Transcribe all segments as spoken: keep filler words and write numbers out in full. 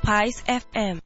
Spice F M.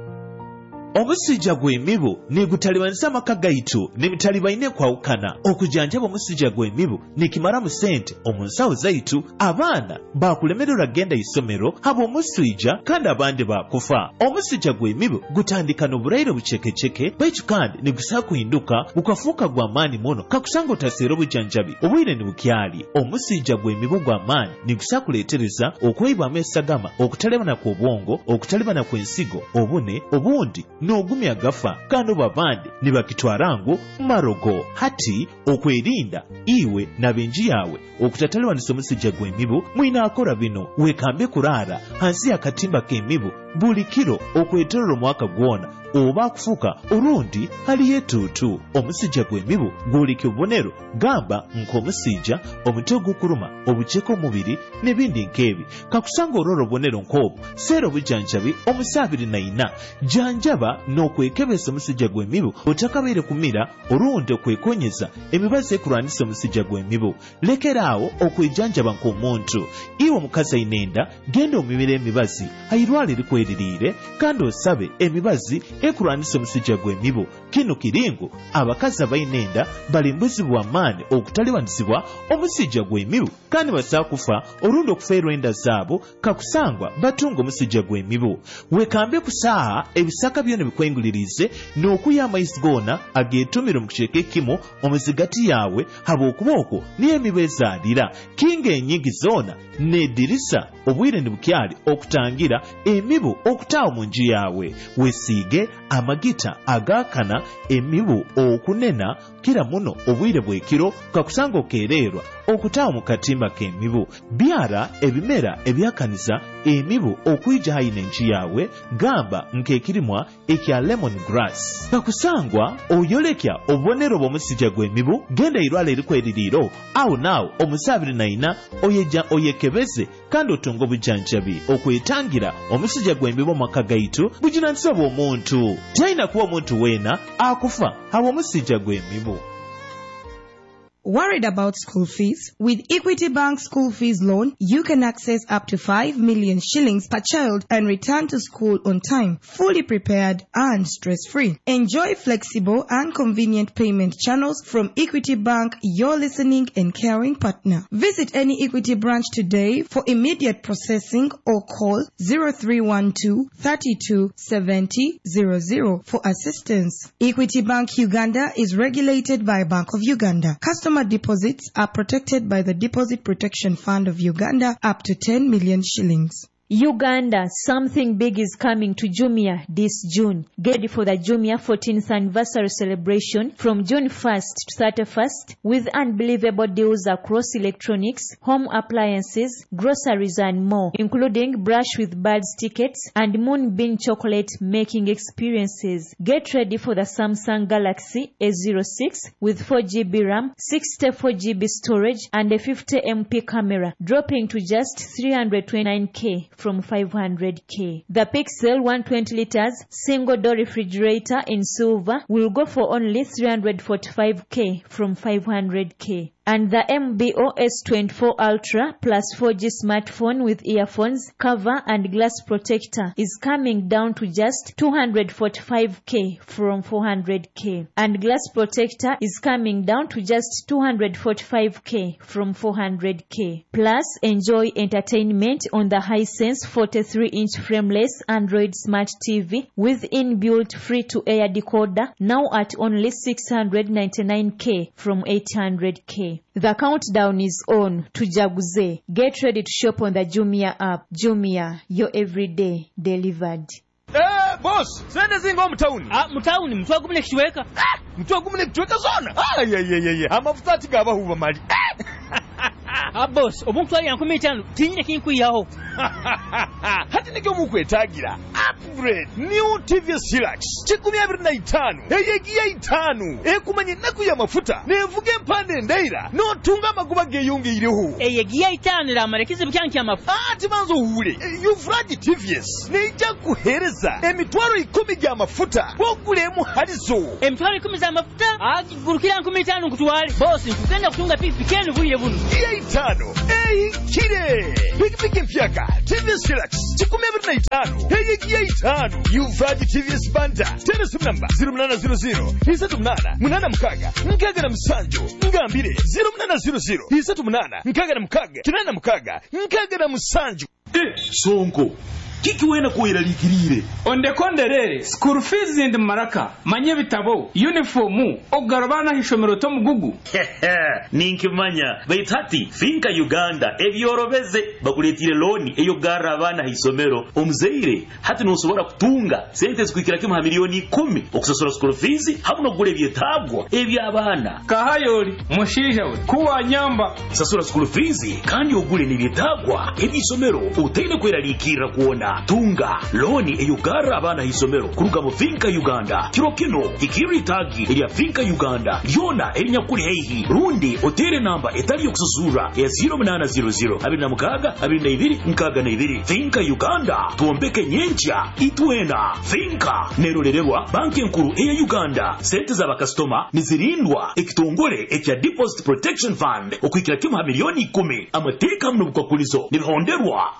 Omusujja gw'emibu negutalibanisa amaka gaitu nemitaliba ine kwawukana okujanjaba omusujja gw'emibu nekimala mu ssente omunsawo zaitu abaana bakulemererwa genda isomero haba omusujja kandi abandi bakufa. Omusujja gw'emibu gutandika n'obulwaire bucekeceke baitu kandi negusobola kuhinduka bukafuuka gwa maanyi muno kakusanga otaseera obujanjabi obwire ne bukyali. Omusujja gw'emibu gwa maanyi negusobola kuleetereza okweyibwamu essagama, okutalibana kw'obwongo, okutalibana kw'ensigo, obune obundi n'ogumya gafa kandi babandi ne bakitwala ngo marogo. Hati okwerinda iwe n'abenji yawe okutatalibanisa omusujja gw'emibu mwina akora bino: wekambe kuraara hansi y'akatimba k'emibu buli kiro okwetolera omwaka gwona oba akufuuka olundi haliyo etuutu. Omusujja gw'emibu gwoleka obubonero gamba nk'omusujja, omutwe ogukuluma, obuceeko omubiri n'ebindi nk'ebi. Kakusanga olwala obubonero nk'obwo seera obujanjabi omusaabiri naina janjaba n'okwekebeza omusujja gw'emibu otakabaire kumira olundi okwekonyeza emibazi ekulwanisa omusujja gw'emibu. Lekeraawo okwejanjaba nk'omuntu. Iwe omukazi ayina enda genda omibira emibazi ayirwala erikweririire kandi osabe emibazi ekulwanisa omusujja gw'emibu. Kino kiringo abakazi abayina enda balimbuzibwa amaanyi okutalibanisibwa omusujja gw'emibu kandi basobola kufa olundi okufeerwa enda zaabo kakusangwa batunga omusujja gw'emibu. Wekambe ku saaha ebisaka byona bikwengulirize n'okuya amaizi goona ageetumire mu kicweka ekimu omuzigati yawe haba okuba okwo niyo emibu ezaalira. Kinga enyingi zoona n'eddirisa obwire ne bukyali okutangira emibu okutaawa mu nju yawe. Wesiige amagita agaakana emibu okunena kira muno obwire bw'ekiro kakusanga okeererwa okutaawa mu katimba k'emibu. Byara ebimera ebyakaniza emibu okwijja hayina enju yawe gamba nk'ekirimwa ekya lemon grass. Kakusangwa oyolekya obubonero bw'omusujja gw'emibu genda irwala erikweririiro awo naawo omusaabiri naina oyeja oyekebeze kandi otunga obujanjabi okwetangira omusujja gw'emibu mu maka gaitu buginanisa bw'omuntu. Talina kuba omuntu weena akufa haba omusujja gw'emibu. Worried about school fees? With Equity Bank School Fees Loan, you can access up to five million shillings per child and return to school on time, fully prepared and stress-free. Enjoy flexible and convenient payment channels from Equity Bank, your listening and caring partner. Visit any Equity branch today for immediate processing or call zero three one two, three two seven zero zero zero for assistance. Equity Bank Uganda is regulated by Bank of Uganda. Customer deposits are protected by the Deposit Protection Fund of Uganda up to ten million shillings. Uganda, something big is coming to Jumia this June. Get ready for the Jumia fourteenth anniversary celebration from June first to thirty-first with unbelievable deals across electronics, home appliances, groceries and more, including Brush with Birds tickets and Moonbeam chocolate making experiences. Get ready for the Samsung Galaxy A zero six with four gigabytes RAM, sixty-four gigabytes storage and a fifty megapixel camera, dropping to just three hundred twenty-nine thousand from five hundred thousand. The Pixel one hundred twenty liters single door refrigerator in silver will go for only three hundred forty-five thousand from five hundred thousand. And the M B O S twenty-four Ultra plus four G smartphone with earphones, cover and glass protector is coming down to just two hundred forty-five thousand from four hundred thousand. And glass protector is coming down to just two hundred forty-five thousand from four hundred thousand. Plus, enjoy entertainment on the Hisense forty-three inch frameless Android Smart T V with inbuilt free-to-air decoder now at only six hundred ninety-nine thousand from eight hundred thousand. The countdown is on to Jaguze. Get ready to shop on the Jumia app. Jumia, your everyday delivered. Eh, boss, sende zingo mtauni. Ah, mtauni, mtu agumune kichweka. Ah, mtu agumune kichweka zona. Ah, ye ye ye ye. Amafuta tigaba huwa mali. Ah, boss, omuntu ali yankumye cyane. Tinyine kinkuyaho. Hati nige mukwetagira. upgrade new T V S Hilux kikumi abiri na itaano eyegiya itaano ekumanya ennaku y'amafuta nevuga empande endaira n'otunga amagoba geeyongeireho eyegiya itaano eramalekeze bukyanki amafuta ati manzo uwule yufragi T V S neija kuhereza emitwalo ikumi gy'amafuta bwogulemu halizo emitwalo ikumi z'amafuta agigurukira nkumi itaano nkutwale bosi nkugenda kutunga pikipiki eno buye buno iya itaano eyikire pikipiki mpyaka T V S Hilux kikumi abiri na itaano eyegiya itaano yufragi T V S banda telesimu namba zero munana zero zero isatu munana munana mukaga nkaga na musanju ngambire zero munana zero zero isatu munana nkaga na mukaga kinana mukaga nkaga na musanju. Eh, Sonko kiki wena kuwera likirire onde konderere school fees and maraka manye bitabo uniform ogarabana hishomero to mugugu ninkimanya baitati finka Uganda ebyorobeze bakuletire loni eyo garabana hisomero omuzeire hati nosobora kutunga sente zikwikira kimu milioni kumi okusasura school fees habuno gure byetabwa ebyabana kahayoli mushija we kuwa nyamba sasura school fees kandi ogure ni byetabwa ebisomero utende kwera likira kuona tunga loni eyugara abana hisomero kuruga mu Finka Uganda kirokino ikiri tagi ya Finka Uganda yona erinya kuri heihi rundi otere namba etali yokusuzura ya zero munana zero zero abiri na mukaga abiri na ibiri mukaga na ibiri Finka Uganda tuombeke nyencha itwena Finka nerorerwa banki nkuru eya Uganda sente za bakastoma nizirindwa ekitongole ekya Deposit Protection Fund okwikira kimu milioni kumi amateka mno bukakulizo nibihonderwa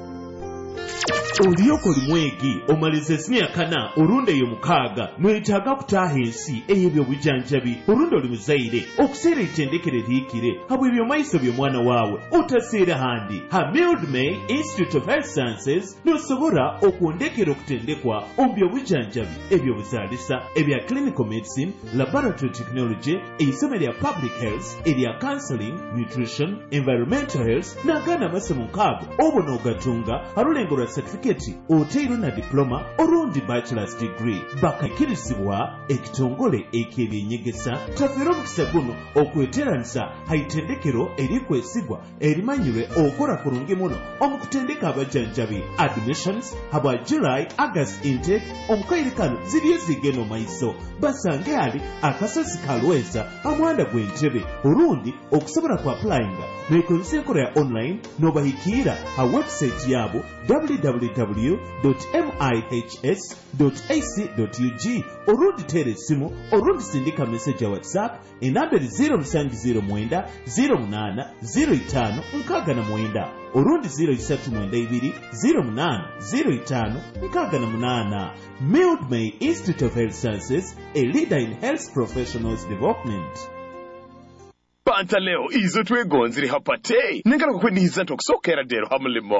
Oliyoko limwegi omalize sinia kana urunde yo mukaga mwetaga kutaha ensi eyebyo bujanjabi urunde oli muzaire okuseera itendekere liikire habwe ebyo maiso byo mwana wawe otaseera handi ha Mildmay Institute of Health Sciences nosobora okundekera okutendekwa ombyo bujanjabi ebyo buzalisa ebya clinical medicine laboratory technology eisomo lya public health erya counseling nutrition environmental health nagana masomo nkaago obona ogatunga halulengo lwa certificate oteiro na diploma orundi bachelor's degree bakakirisibwa ekitongole ekebyenyegesa tafero mukisa guno okweteranisa haitendekero erikwesigwa erimanyirwe okora kurungi muno omukutendeka abajanjabi admissions habwa July August intake omukairikano ziriyo zigeno maiso basange ali akasosi kalweza amwanda gwentebe orundi okusobora ku applyinga mwekozesa enkola ya online nobahikira ha website yabo w w w dot mihs dot a c dot u g orundi tere simu orundi sindika message ya WhatsApp enamberi zero musanju zero mwenda zero munana zero itaano nkaaga na mwenda orundi zero isatu mwenda ibiri zero munana zero itaano nkaaga na munana. Mildmay Institute of Health Sciences, a leader in health professionals development. Panta leo izo twegonziri hapate nengala kukweniza tokusokera dero hamulimo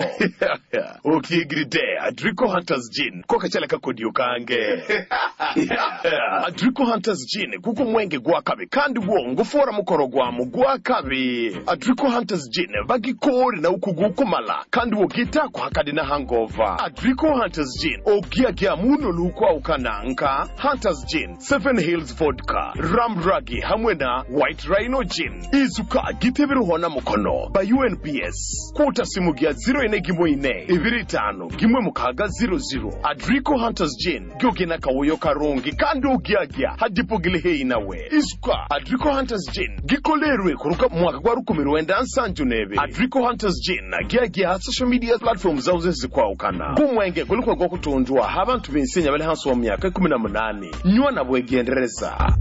ukigride Adrico Hunters Gin koka chala kakodiyo kange Adrico Hunters Gin kuko mwenge gwakabe kandi wongo fora mukoro gwamu gwakabe Adrico Hunters Gin bagikori na ukugukumala kandi wogita kwa hakadi na hangover Adrico Hunters Gin ogia gia muno lukwa ukananka Hunters Gin Seven Hills Vodka Ramragi hamwena White Rhino Gin izuka gitebiru hona mukono ba U N P S kuta simu gia zero ine gimwe ine ibiri tano gimwe mukaga zero zero Adrico Hunters Gin gyogena kawoyo karongi kandi ugiagia hadipo gilehe inawe izuka Adrico Hunters Gin gikolerwe kuruka mwaka kwa rukumiruenda ansanju nebe Adrico Hunters Gin na giagia social media platforms zauze zikwa ukana kumwenge kulikuwa kwa kutunjua habantu binsenya bale hansu wa miaka kumi na munani nyua na bwegendereza.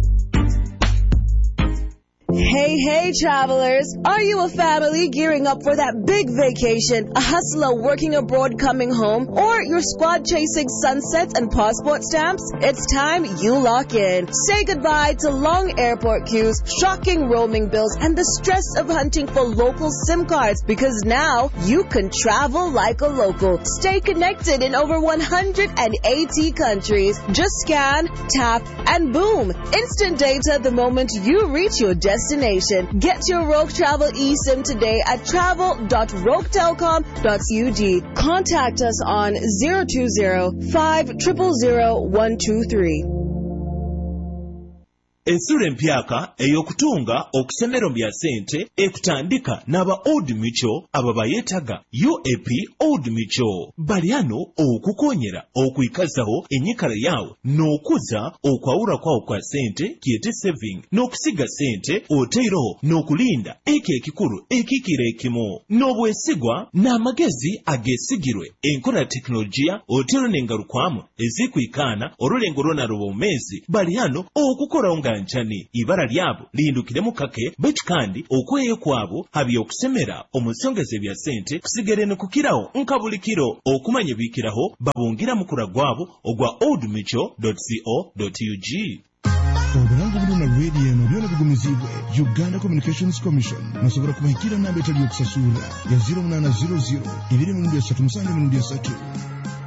Hey, hey, travelers. Are you a family gearing up for that big vacation, a hustler working abroad coming home, or your squad chasing sunsets and passport stamps? It's time you lock in. Say goodbye to long airport queues, shocking roaming bills, and the stress of hunting for local SIM cards, because now you can travel like a local. Stay connected in over one hundred eighty countries. Just scan, tap, and boom. Instant data the moment you reach your destination. Destination. Get your Rogue Travel eSIM today at travel dot rogue telecom dot c u d. Contact us on zero two zero five zero zero zero one two three. Ensula empyaka ey'okutunga okusemero bya sente ekutandika n'aba Old Mutual aba bayetaga U A P Old Mutual. Baliano okukonyera okuyikazaho enyikala yawe n'okuza okwawula kwawo kwa sente kiyete saving n'okusiga sente oteeroho n'okulinda eke ekikulu ekikira ekimu n'obwesigwa n'amagezi agesigirwe enkola teknolojiya oteero n'engalukwamu ezikwikaana olulengo lwonaloba omumezi Baliano okukola nga nchani ibara lyabo lindukiremu kake bechi kandi okweyo kwabo habi okusemera omusongeze bya sente kusigere ne kukiraho nkabulikiro okumanye bikiraho babungira mukura gwabo ogwa old mutual dot co dot u g. Obulango buluna radio eno byona bigumizibwe Uganda Communications Commission musobora kubahikira namba etali okusasula ya zero nine zero zero two three three three